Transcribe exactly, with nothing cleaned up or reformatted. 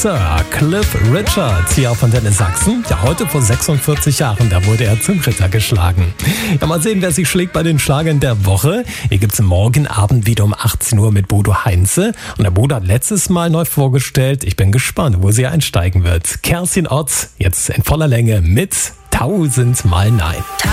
Sir Cliff Richard, hier von Dennis Sachsen. Ja, heute vor sechsundvierzig Jahren, da wurde er zum Ritter geschlagen. Ja, mal sehen, wer sich schlägt bei den Schlagern der Woche. Hier gibt's morgen Abend wieder um achtzehn Uhr mit Bodo Heinze. Und der Bodo hat letztes Mal neu vorgestellt. Ich bin gespannt, wo sie einsteigen wird. Kerstin Ott, jetzt in voller Länge mit Tausendmal Nein.